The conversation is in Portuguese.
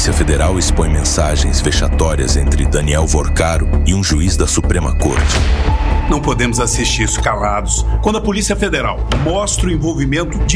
Polícia Federal expõe mensagens vexatórias entre Daniel Vorcaro e um juiz da Suprema Corte. Não podemos assistir isso calados quando a Polícia Federal mostra o envolvimento de